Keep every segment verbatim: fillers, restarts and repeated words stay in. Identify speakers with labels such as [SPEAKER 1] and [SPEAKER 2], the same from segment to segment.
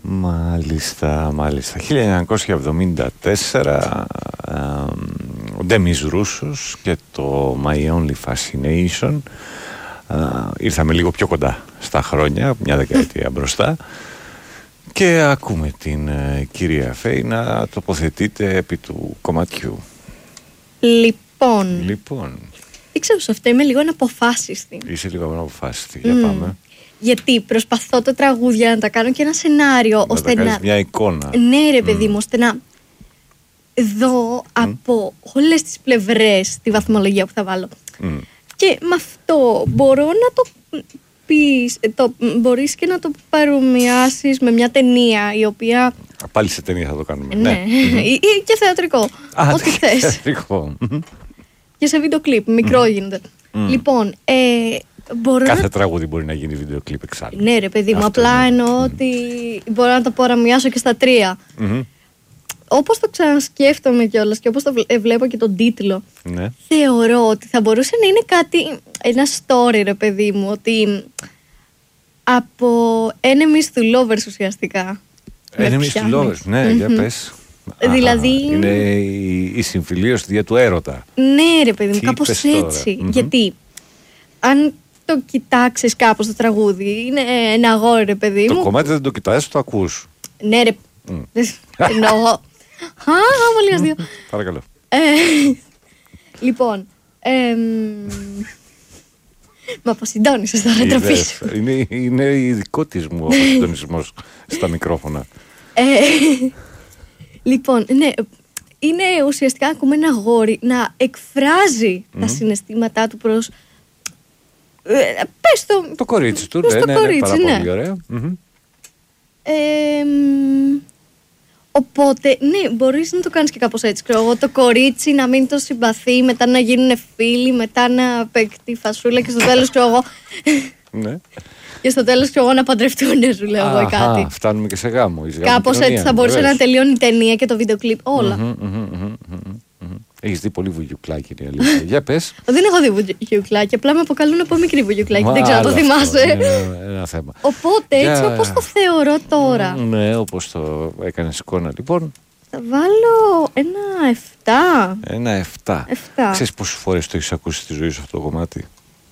[SPEAKER 1] Μάλιστα, μάλιστα. χίλια εννιακόσια εβδομήντα τέσσερα ε, ο Ντέμις Ρούσος και το My Only Fascination. ε, ήρθαμε λίγο πιο κοντά στα χρόνια, μια δεκαετία μπροστά, και ακούμε την ε, κυρία Φέη να τοποθετείται επί του κομματιού.
[SPEAKER 2] Λοιπόν,
[SPEAKER 1] Λοιπόν,
[SPEAKER 2] ήξερα σε αυτό είμαι λίγο αναποφάσιστη.
[SPEAKER 1] είσαι λίγο αναποφάσιστη, για
[SPEAKER 2] Mm.
[SPEAKER 1] πάμε.
[SPEAKER 2] Γιατί προσπαθώ τα τραγούδια να τα κάνω και ένα σενάριο,
[SPEAKER 1] Να
[SPEAKER 2] ώστε
[SPEAKER 1] τα κάνεις
[SPEAKER 2] να.
[SPEAKER 1] μια εικόνα.
[SPEAKER 2] Ναι, ρε παιδί
[SPEAKER 1] Mm.
[SPEAKER 2] μου, ώστε να δω από όλες τις πλευρές τη βαθμολογία που θα βάλω.
[SPEAKER 1] Mm.
[SPEAKER 2] Και με αυτό μπορώ να το πεις, ε, το, μπορείς και να το παρομοιάσεις με μια ταινία η οποία.
[SPEAKER 1] Πάλι σε ταινία θα το κάνουμε.
[SPEAKER 2] Ναι, ή, ή και θεατρικό.
[SPEAKER 1] Α,
[SPEAKER 2] ό,τι θες.
[SPEAKER 1] θεατρικό.
[SPEAKER 2] Και σε βίντεο κλιπ, μικρό γίνεται. Λοιπόν, ε, μπορώ
[SPEAKER 1] Κάθε
[SPEAKER 2] να.
[SPEAKER 1] τραγούδι μπορεί να γίνει βίντεο κλιπ εξάλλου.
[SPEAKER 2] Ναι, ρε παιδί μου,
[SPEAKER 1] Αυτό
[SPEAKER 2] απλά
[SPEAKER 1] είναι.
[SPEAKER 2] εννοώ ότι μπορώ να το παρομοιάσω και στα τρία.
[SPEAKER 1] Μμμ.
[SPEAKER 2] Όπως το ξανασκέφτομαι κιόλας και όπως το βλέ- βλέπω και τον τίτλο,
[SPEAKER 1] Ναι.
[SPEAKER 2] θεωρώ ότι θα μπορούσε να είναι κάτι, ένα story, ρε παιδί μου, ότι από enemies to lovers ουσιαστικά. με
[SPEAKER 1] Enemies to
[SPEAKER 2] πιάνει.
[SPEAKER 1] lovers, ναι, για
[SPEAKER 2] Μμμ.
[SPEAKER 1] πες.
[SPEAKER 2] Δηλαδή-
[SPEAKER 1] Α, είναι η, η συμφιλίωση δια του έρωτα.
[SPEAKER 2] Ναι, ρε παιδί μου,
[SPEAKER 1] Τι
[SPEAKER 2] κάπως
[SPEAKER 1] είπες τώρα?
[SPEAKER 2] έτσι.
[SPEAKER 1] Μμμ.
[SPEAKER 2] Γιατί αν το κοιτάξεις κάπως το τραγούδι, είναι ένα αγόρι, ρε παιδί
[SPEAKER 1] Το
[SPEAKER 2] μου.
[SPEAKER 1] κομμάτι δεν το κοιτάς, το ακούς.
[SPEAKER 2] Ναι, ρε.
[SPEAKER 1] Μμ.
[SPEAKER 2] Εννοώ. Α, πολύ αστείο.
[SPEAKER 1] Παρακαλώ.
[SPEAKER 2] Ε, Λοιπόν. εμ, Μα αποσυντώνησες τώρα,
[SPEAKER 1] Είδες,
[SPEAKER 2] τροπή σου.
[SPEAKER 1] είναι, είναι ειδικό της μου ο συντονισμός στα μικρόφωνα.
[SPEAKER 2] Ε, Λοιπόν, ναι, είναι ουσιαστικά ακούμε ένα αγόρι να εκφράζει τα συναισθήματά του προς. ε, Πες το.
[SPEAKER 1] Το κορίτσι του,
[SPEAKER 2] προς
[SPEAKER 1] ναι,
[SPEAKER 2] το
[SPEAKER 1] ναι, ναι,
[SPEAKER 2] κορίτσι,
[SPEAKER 1] πάρα
[SPEAKER 2] ναι.
[SPEAKER 1] πολύ ωραία. Μμμ.
[SPEAKER 2] Εμ, Οπότε, ναι, μπορείς να το κάνεις και κάπως έτσι. Ξέρω εγώ, το κορίτσι να μην το συμπαθεί, μετά να γίνουν φίλοι, μετά να παιχτεί φασούλα και στο τέλος, ξέρω εγώ.
[SPEAKER 1] Ναι.
[SPEAKER 2] Και στο τέλος, ξέρω εγώ, να παντρευτούν, σου λέω εγώ ή
[SPEAKER 1] Αχα,
[SPEAKER 2] κάτι.
[SPEAKER 1] φτάνουμε και σε γάμο. εις
[SPEAKER 2] Κάπως
[SPEAKER 1] γαμοκοινωνία,
[SPEAKER 2] έτσι θα μπορούσε
[SPEAKER 1] βεβαίως.
[SPEAKER 2] να τελειώνει η ταινία και το βίντεο κλιπ. Όλα.
[SPEAKER 1] Μμμ, μμμ, μμμ, μμμ, μμμ. Έχεις δει πολύ βουγιουκλάκι, είναι αλήθεια. Για πες.
[SPEAKER 2] Δεν έχω δει βουγιουκλάκι, απλά με αποκαλούν από μικρή βουγιουκλάκι.
[SPEAKER 1] Μα,
[SPEAKER 2] Δεν ξέρω αν το
[SPEAKER 1] άλλο
[SPEAKER 2] θυμάσαι.
[SPEAKER 1] αυτό, είναι ένα θέμα.
[SPEAKER 2] Οπότε, έτσι
[SPEAKER 1] Για-
[SPEAKER 2] όπως το θεωρώ τώρα,
[SPEAKER 1] Ναι, όπως το έκανες εικόνα. Λοιπόν,
[SPEAKER 2] θα βάλω ένα εφτά.
[SPEAKER 1] ένα εφτά.
[SPEAKER 2] Εφτά.
[SPEAKER 1] Ξέρεις πόσες φορές το έχεις ακούσει στη ζωή σου αυτό το κομμάτι?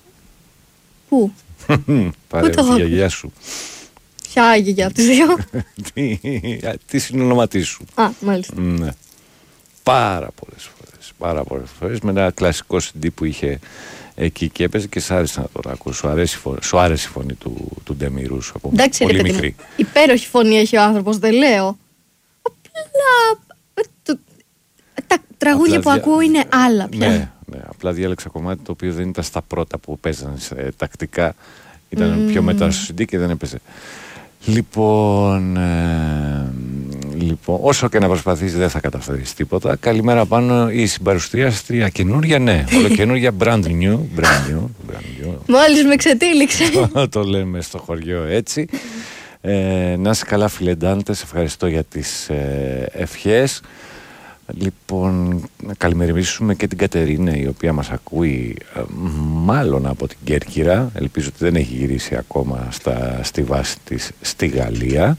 [SPEAKER 2] Πού?
[SPEAKER 1] Πάρε
[SPEAKER 2] το
[SPEAKER 1] τη
[SPEAKER 2] έχω?
[SPEAKER 1] γιαγιά σου.
[SPEAKER 2] Ποια γιαγιά από τις δύο?
[SPEAKER 1] Τι- Τι συνονόματί σου.
[SPEAKER 2] Α, μάλιστα.
[SPEAKER 1] Ναι. Πάρα πολλές φορές. Πάρα πολλές φορές. Με ένα κλασικό σι ντι που είχε εκεί και έπαιζε και σ' άρεσε να τον ακούσει. Σου αρέσει, η φω- σου άρεσε η φωνή του, του Ντεμιρού σου από
[SPEAKER 2] Εντάξει, ρε
[SPEAKER 1] πολύ
[SPEAKER 2] παιδί μου.
[SPEAKER 1] μικρή.
[SPEAKER 2] Υπέροχη φωνή έχει ο άνθρωπος, δεν λέω. Απλά. ε, το- Τα τραγούδια
[SPEAKER 1] Απλά
[SPEAKER 2] που
[SPEAKER 1] δια-
[SPEAKER 2] ακούω είναι άλλα πια.
[SPEAKER 1] Ναι, ναι, απλά διάλεξα κομμάτι το οποίο δεν ήταν στα πρώτα που παίζανε σε, τακτικά. Ήταν πιο μετά στο σι ντι και δεν έπαιζε. Λοιπόν, ε, λοιπόν, όσο και να προσπαθείς δεν θα καταφέρεις τίποτα. Καλημέρα πάνω, η συμπαρουσιάστρια καινούρια, ναι, όλο καινούρια, brand new, brand new, brand new.
[SPEAKER 2] Μόλις με ξετύλιξε.
[SPEAKER 1] Το λέμε στο χωριό έτσι. Ε, να είσαι καλά, φίλε Ντάντε, σε ευχαριστώ για τις ε, ευχές. Λοιπόν, να καλημερίσουμε και την Κατερίνα, η οποία μας ακούει ε, μάλλον από την Κέρκυρα. Ελπίζω ότι δεν έχει γυρίσει ακόμα στα, στη βάση της στη Γαλλία.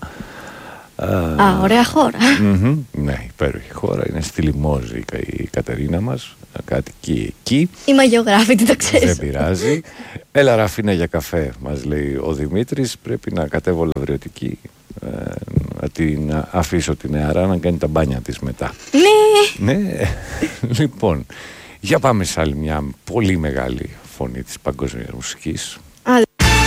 [SPEAKER 2] Α, ωραία χώρα.
[SPEAKER 1] Μμμ, ναι, υπέροχη χώρα. Είναι στη Λιμόζη η Κατερίνα μας. Κατοικεί εκεί.
[SPEAKER 2] Είμαι αγιογράφητη, το
[SPEAKER 1] Δεν
[SPEAKER 2] ξέρεις.
[SPEAKER 1] πειράζει. Έλα Ραφίνα για καφέ, μας λέει ο Δημήτρης. Πρέπει να κατέβω λαβριωτική, ε, να την αφήσω την νεαρά να κάνει τα μπάνια της μετά.
[SPEAKER 2] Ναι.
[SPEAKER 1] Ναι, λοιπόν, για πάμε σε άλλη μια πολύ μεγάλη φωνή της παγκόσμιας μουσικής.
[SPEAKER 2] Άλλα.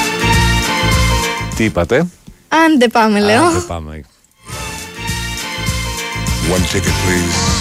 [SPEAKER 1] Τι είπατε?
[SPEAKER 2] Άντε πάμε, λέω.
[SPEAKER 1] Άντε πάμε.
[SPEAKER 3] One ticket, please.